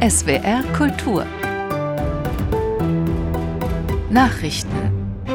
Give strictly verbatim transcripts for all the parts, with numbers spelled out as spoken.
S W R Kultur Nachrichten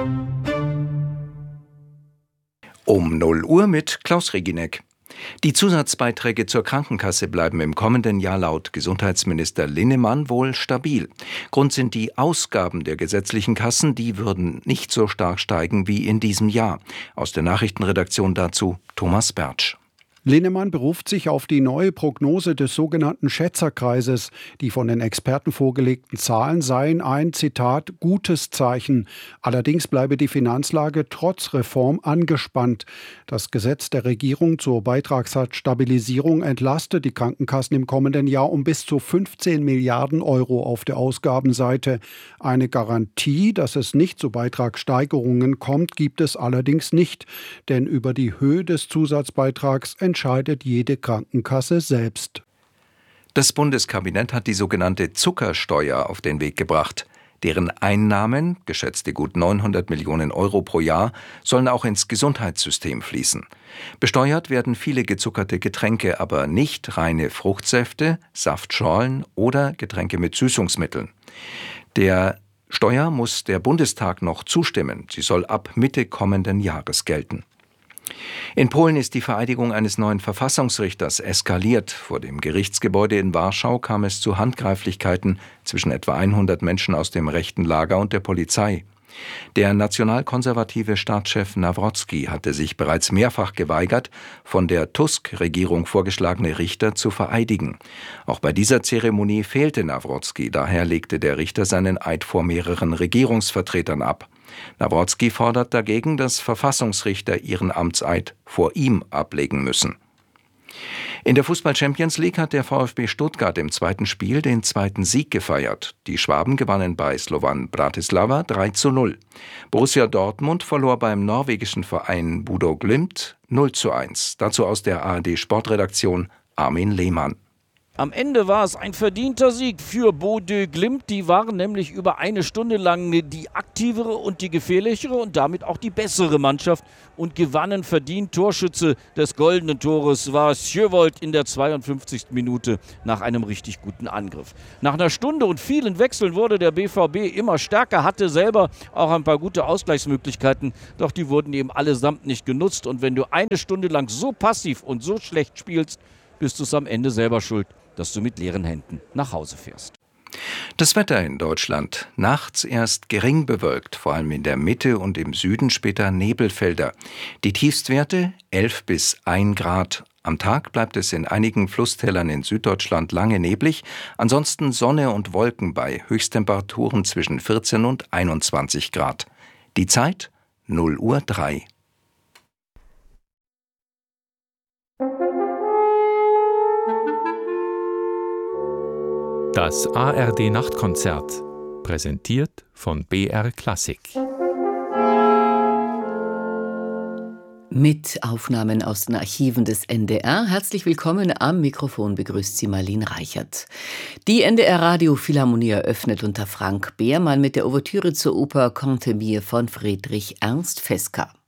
Um null Uhr mit Klaus Reginek. Die Zusatzbeiträge zur Krankenkasse bleiben im kommenden Jahr laut Gesundheitsminister Linnemann wohl stabil. Grund sind die Ausgaben der gesetzlichen Kassen, die würden nicht so stark steigen wie in diesem Jahr. Aus der Nachrichtenredaktion dazu Thomas Bertsch. Linnemann beruft sich auf die neue Prognose des sogenannten Schätzerkreises. Die von den Experten vorgelegten Zahlen seien ein, Zitat, gutes Zeichen. Allerdings bleibe die Finanzlage trotz Reform angespannt. Das Gesetz der Regierung zur Beitragssatzstabilisierung entlastet die Krankenkassen im kommenden Jahr um bis zu fünfzehn Milliarden Euro auf der Ausgabenseite. Eine Garantie, dass es nicht zu Beitragssteigerungen kommt, gibt es allerdings nicht. Denn über die Höhe des Zusatzbeitrags entscheidet jede Krankenkasse selbst. Das Bundeskabinett hat die sogenannte Zuckersteuer auf den Weg gebracht. Deren Einnahmen, geschätzte gut neunhundert Millionen Euro pro Jahr, sollen auch ins Gesundheitssystem fließen. Besteuert werden viele gezuckerte Getränke, aber nicht reine Fruchtsäfte, Saftschorlen oder Getränke mit Süßungsmitteln. Der Steuer muss der Bundestag noch zustimmen. Sie soll ab Mitte kommenden Jahres gelten. In Polen ist die Vereidigung eines neuen Verfassungsrichters eskaliert. Vor dem Gerichtsgebäude in Warschau kam es zu Handgreiflichkeiten zwischen etwa hundert Menschen aus dem rechten Lager und der Polizei. Der nationalkonservative Staatschef Nawrocki hatte sich bereits mehrfach geweigert, von der Tusk-Regierung vorgeschlagene Richter zu vereidigen. Auch bei dieser Zeremonie fehlte Nawrocki, daher legte der Richter seinen Eid vor mehreren Regierungsvertretern ab. Nawrocki fordert dagegen, dass Verfassungsrichter ihren Amtseid vor ihm ablegen müssen. In der Fußball-Champions League hat der VfB Stuttgart im zweiten Spiel den zweiten Sieg gefeiert. Die Schwaben gewannen bei Slovan Bratislava drei zu null. Borussia Dortmund verlor beim norwegischen Verein Bodø Glimt null zu eins. Dazu aus der A R D-Sportredaktion Armin Lehmann. Am Ende war es ein verdienter Sieg für Bodø Glimt. Die waren nämlich über eine Stunde lang die aktivere und die gefährlichere und damit auch die bessere Mannschaft und gewannen verdient. Torschütze des goldenen Tores war Sjövold in der zweiundfünfzigsten Minute nach einem richtig guten Angriff. Nach einer Stunde und vielen Wechseln wurde der B V B immer stärker, hatte selber auch ein paar gute Ausgleichsmöglichkeiten, doch die wurden eben allesamt nicht genutzt. Und wenn du eine Stunde lang so passiv und so schlecht spielst, bist du es am Ende selber schuld, dass du mit leeren Händen nach Hause fährst. Das Wetter in Deutschland. Nachts erst gering bewölkt, vor allem in der Mitte und im Süden später Nebelfelder. Die Tiefstwerte elf bis ein Grad. Am Tag bleibt es in einigen Flusstälern in Süddeutschland lange neblig, ansonsten Sonne und Wolken bei Höchsttemperaturen zwischen vierzehn und einundzwanzig Grad. Die Zeit null Uhr drei. Das A R D-Nachtkonzert, präsentiert von B R Klassik. Mit Aufnahmen aus den Archiven des N D R. Herzlich willkommen, am Mikrofon begrüßt Sie Marlene Reichert. Die N D R Radiophilharmonie eröffnet unter Frank Behrmann mit der Ouvertüre zur Oper Cantemir von Friedrich Ernst Fesca.